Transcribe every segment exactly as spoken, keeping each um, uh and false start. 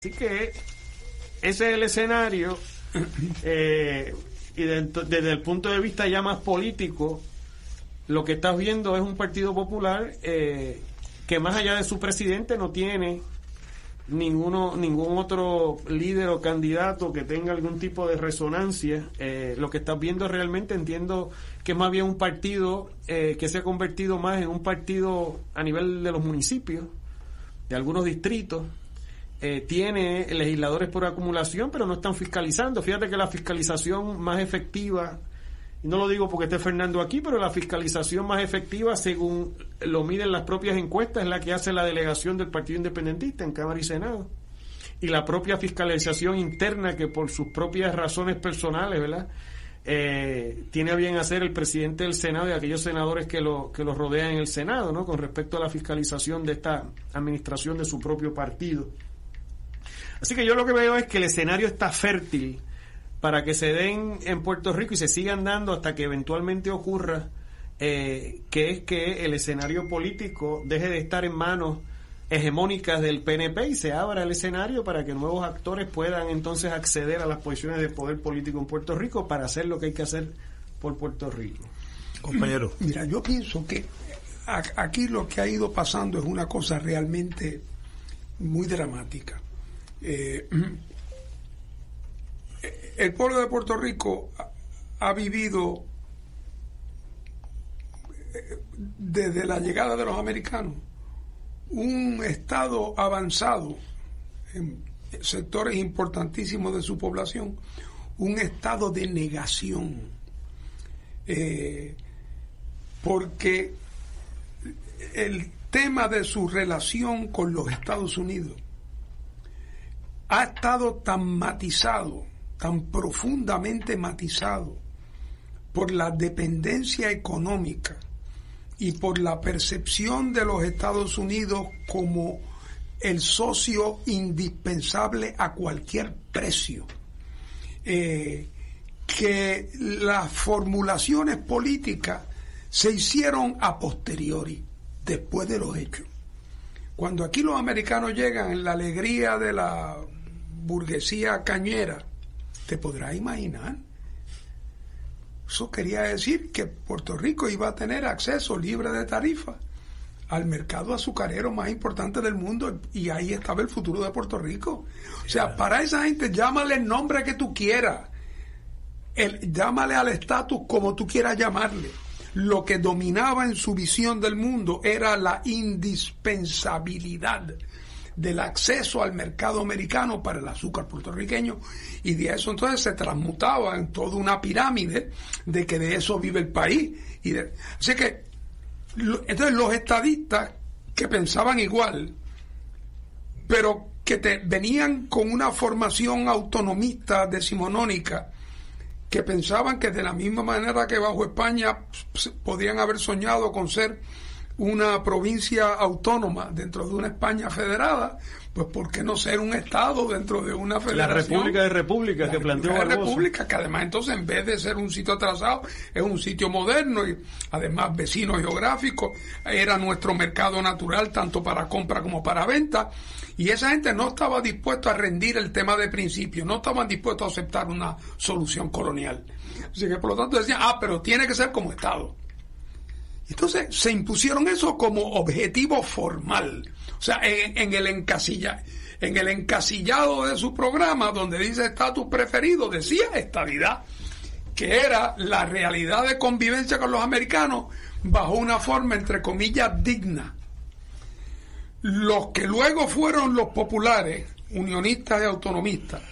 Así que ese es el escenario, eh, y de, desde el punto de vista ya más político, lo que estás viendo es un Partido Popular eh, que más allá de su presidente no tiene ninguno ningún otro líder o candidato que tenga algún tipo de resonancia. Eh, lo que estás viendo realmente, entiendo que es más bien un partido eh, que se ha convertido más en un partido a nivel de los municipios, de algunos distritos. Eh, tiene legisladores por acumulación, pero no están fiscalizando. Fíjate que la fiscalización más efectiva, y no lo digo porque esté Fernando aquí, pero la fiscalización más efectiva, según lo miden las propias encuestas, es la que hace la delegación del Partido Independentista en Cámara y Senado. Y la propia fiscalización interna, que por sus propias razones personales, ¿verdad?, eh, tiene a bien hacer el presidente del Senado y aquellos senadores que lo, que lo rodean en el Senado, ¿no?, con respecto a la fiscalización de esta administración de su propio partido. Así que yo lo que veo es que el escenario está fértil para que se den en Puerto Rico y se sigan dando hasta que eventualmente ocurra, eh, que es que el escenario político deje de estar en manos hegemónicas del P N P y se abra el escenario para que nuevos actores puedan entonces acceder a las posiciones de poder político en Puerto Rico para hacer lo que hay que hacer por Puerto Rico. Compañero. Mira, yo pienso que aquí lo que ha ido pasando es una cosa realmente muy dramática. Eh, el pueblo de Puerto Rico ha, ha vivido eh, desde la llegada de los americanos un estado avanzado en sectores importantísimos de su población, un estado de negación, eh, porque el tema de su relación con los Estados Unidos ha estado tan matizado, tan profundamente matizado por la dependencia económica y por la percepción de los Estados Unidos como el socio indispensable a cualquier precio, eh, que las formulaciones políticas se hicieron a posteriori, después de los hechos. Cuando aquí los americanos llegan en la alegría de la burguesía cañera, te podrás imaginar, eso quería decir que Puerto Rico iba a tener acceso libre de tarifa al mercado azucarero más importante del mundo, y ahí estaba el futuro de Puerto Rico. O sea, para esa gente, llámale el nombre que tú quieras, el, llámale al estatus como tú quieras llamarle. Lo que dominaba en su visión del mundo era la indispensabilidad del acceso al mercado americano para el azúcar puertorriqueño, y de eso entonces se transmutaba en toda una pirámide de que de eso vive el país. Y de, así que lo, entonces los estadistas que pensaban igual, pero que te, venían con una formación autonomista decimonónica, que pensaban que de la misma manera que bajo España podían haber soñado con ser una provincia autónoma dentro de una España federada, pues ¿por qué no ser un estado dentro de una federación? La República de Repúblicas que planteó la República, que además entonces en vez de ser un sitio atrasado es un sitio moderno, y además vecino geográfico, era nuestro mercado natural tanto para compra como para venta, y esa gente no estaba dispuesta a rendir el tema de principio, no estaban dispuestos a aceptar una solución colonial. Así que por lo tanto decían, ah, pero tiene que ser como estado. Entonces se impusieron eso como objetivo formal. O sea, en, en el encasilla, en el encasillado de su programa, donde dice estatus preferido, decía estadidad, que era la realidad de convivencia con los americanos bajo una forma, entre comillas, digna. Los que luego fueron los populares, unionistas y autonomistas,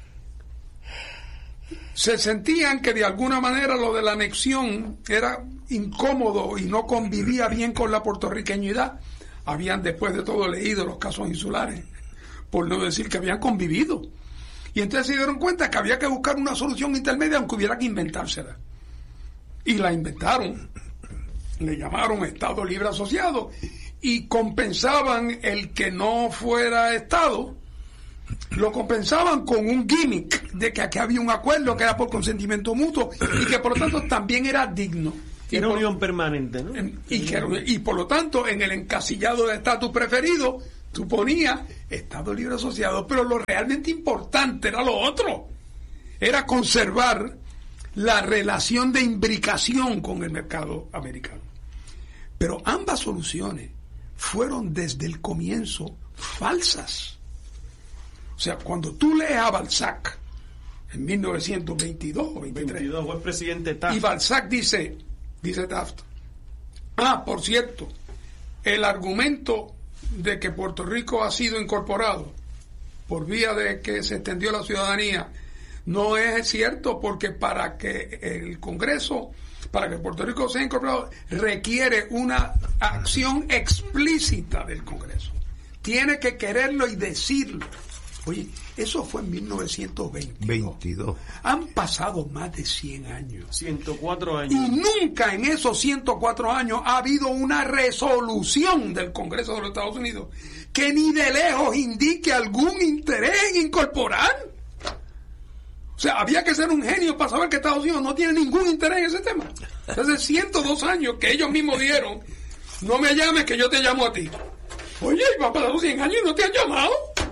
se sentían que de alguna manera lo de la anexión era incómodo y no convivía bien con la puertorriqueñidad. Habían después de todo leído los casos insulares, por no decir que habían convivido, y entonces se dieron cuenta que había que buscar una solución intermedia, aunque hubiera que inventársela, y la inventaron. Le llamaron Estado Libre Asociado, y compensaban el que no fuera Estado, lo compensaban con un gimmick de que aquí había un acuerdo que era por consentimiento mutuo y que por lo tanto también era digno. Era una unión permanente, ¿no? Y, que, y por lo tanto, en el encasillado de estatus preferido, suponía Estado Libre Asociado, pero lo realmente importante era lo otro, era conservar la relación de imbricación con el mercado americano. Pero ambas soluciones fueron desde el comienzo falsas. O sea, cuando tú lees a Balzac en mil novecientos veintidós o veintitrés, veintidós fue el presidente Taft, y Balzac dice, dice Taft, ah, por cierto, el argumento de que Puerto Rico ha sido incorporado por vía de que se extendió la ciudadanía no es cierto, porque para que el Congreso, para que Puerto Rico sea incorporado, requiere una acción explícita del Congreso. Tiene que quererlo y decirlo. Oye, eso fue en mil novecientos veintidós. veintidós. Han pasado más de cien años. ciento cuatro años. Y nunca en esos ciento cuatro años ha habido una resolución del Congreso de los Estados Unidos que ni de lejos indique algún interés en incorporar. O sea, había que ser un genio para saber que Estados Unidos no tiene ningún interés en ese tema. Hace ciento dos años que ellos mismos dieron, no me llames que yo te llamo a ti. Oye, va a pasar cien años y no te han llamado.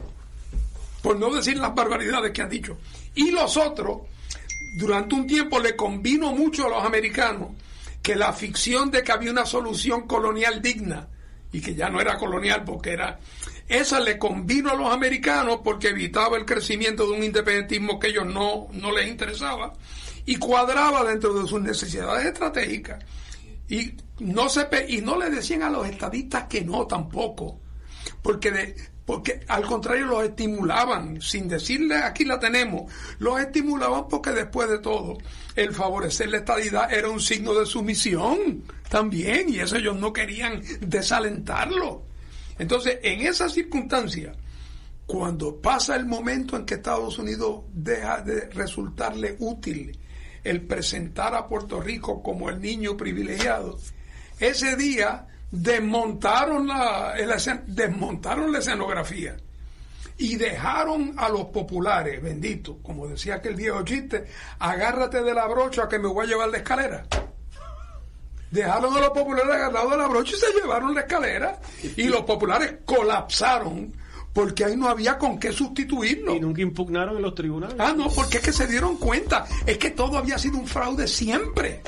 Por no decir las barbaridades que han dicho. Y los otros, durante un tiempo le convino mucho a los americanos que la ficción de que había una solución colonial digna, y que ya no era colonial porque era... Esa le convino a los americanos porque evitaba el crecimiento de un independentismo que a ellos no, no les interesaba y cuadraba dentro de sus necesidades estratégicas. Y no, se, y no le decían a los estadistas que no tampoco, porque de... porque al contrario los estimulaban, sin decirle aquí la tenemos, los estimulaban porque después de todo el favorecer la estadidad era un signo de sumisión también, y eso ellos no querían desalentarlo. Entonces, en esa circunstancia, cuando pasa el momento en que Estados Unidos deja de resultarle útil el presentar a Puerto Rico como el niño privilegiado, ese día desmontaron la, el, desmontaron la escenografía y dejaron a los populares, bendito, como decía aquel viejo chiste, agárrate de la brocha que me voy a llevar la escalera. Dejaron a los populares agarrados de la brocha y se llevaron la escalera, y los populares colapsaron porque ahí no había con qué sustituirlo. Y nunca impugnaron en los tribunales. Ah, no, porque es que se dieron cuenta, es que todo había sido un fraude siempre.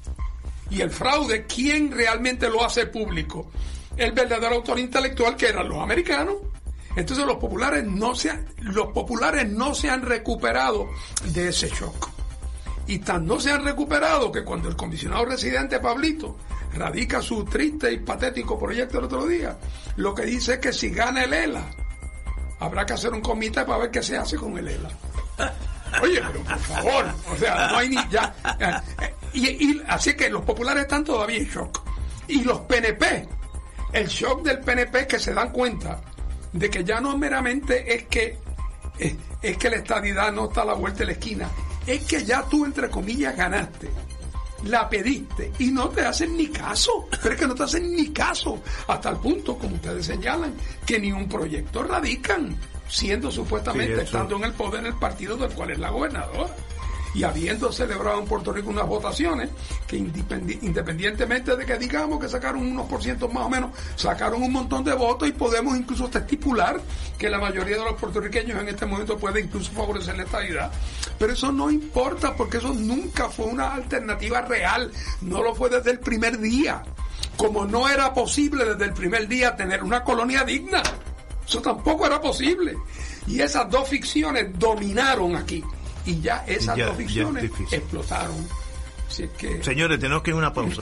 Y el fraude, ¿quién realmente lo hace público? El verdadero autor intelectual, que eran los americanos. Entonces los populares no se han, los populares no se han recuperado de ese shock. Y tan no se han recuperado que cuando el comisionado residente Pablito radica su triste y patético proyecto el otro día, lo que dice es que si gana el E L A, habrá que hacer un comité para ver qué se hace con el E L A. Oye, pero por favor, o sea, no hay ni ya... Eh, Y, y así que los populares están todavía en shock. Y los P N P, el shock del P N P es que se dan cuenta de que ya no meramente es que es, es que la estadidad no está a la vuelta de la esquina, es que ya tú, entre comillas, ganaste, la pediste y no te hacen ni caso, pero es que no te hacen ni caso, hasta el punto, como ustedes señalan, que ni un proyecto radican, siendo supuestamente, sí, estando en el poder el partido del cual es la gobernadora. Y habiendo celebrado en Puerto Rico unas votaciones que independientemente de que digamos que sacaron unos por ciento más o menos, sacaron un montón de votos, y podemos incluso hasta estipular que la mayoría de los puertorriqueños en este momento puede incluso favorecer la estadidad. Pero eso no importa, porque eso nunca fue una alternativa real, no lo fue desde el primer día. Como no era posible desde el primer día tener una colonia digna, eso tampoco era posible. Y esas dos ficciones dominaron aquí. Y ya esas ya, dos ficciones explotaron. Así es que... Señores, tenemos que ir a una pausa.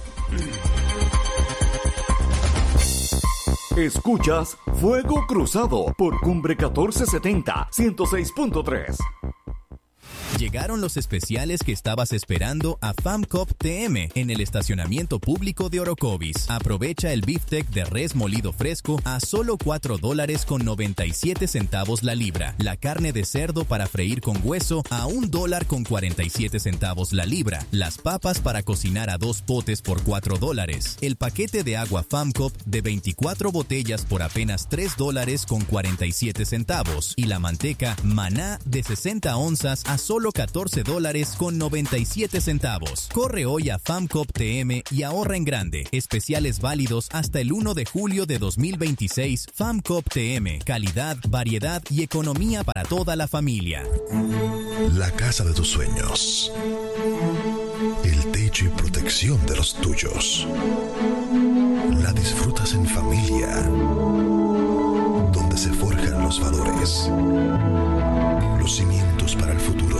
Escuchas Fuego Cruzado por Cumbre catorce setenta, ciento seis punto tres. Llegaron los especiales que estabas esperando a FAMCOP T M en el estacionamiento público de Orocovis. Aprovecha el beefsteak de res molido fresco a solo cuatro dólares con noventa y siete centavos la libra. La carne de cerdo para freír con hueso a un dólar con cuarenta y siete centavos la libra. Las papas para cocinar a dos potes por cuatro dólares. El paquete de agua FAMCOP de veinticuatro botellas por apenas tres dólares con cuarenta y siete centavos. Y la manteca Maná de sesenta onzas a solo solo catorce dólares con noventa y siete centavos. Corre hoy a FAMCOP T M y ahorra en grande. Especiales válidos hasta el uno de julio de dos mil veintiséis. FAMCOP T M. Calidad, variedad y economía para toda la familia. La casa de tus sueños. El techo y protección de los tuyos. La disfrutas en familia, donde se forjan los valores, los cimientos para el futuro.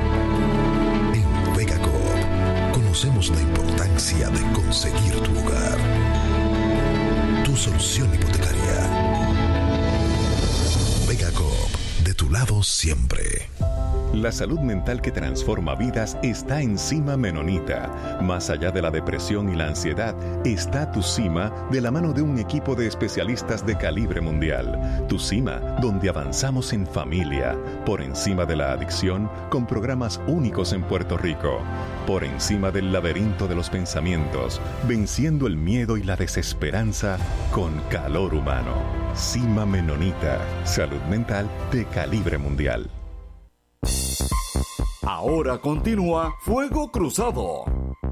En Vegacoop conocemos la importancia de conseguir tu hogar, tu solución hipotecaria. Vegacoop, de tu lado siempre. La salud mental que transforma vidas está en Cima Menonita. Más allá de la depresión y la ansiedad, está Tu Cima de la mano de un equipo de especialistas de calibre mundial. Tu Cima, donde avanzamos en familia, por encima de la adicción, con programas únicos en Puerto Rico. Por encima del laberinto de los pensamientos, venciendo el miedo y la desesperanza con calor humano. Cima Menonita, salud mental de calibre mundial. Ahora continúa Fuego Cruzado.